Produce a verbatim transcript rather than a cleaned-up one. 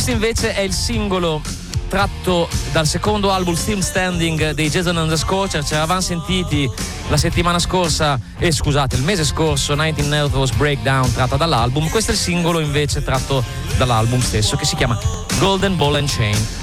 Questo invece è il singolo tratto dal secondo album Still Standing dei Jason and the Scorcher. Ci eravamo sentiti la settimana scorsa, e eh, scusate, il mese scorso, nineteen Nervous Breakdown, tratta dall'album. Questo è il singolo invece tratto dall'album stesso, che si chiama Golden Ball and Chain.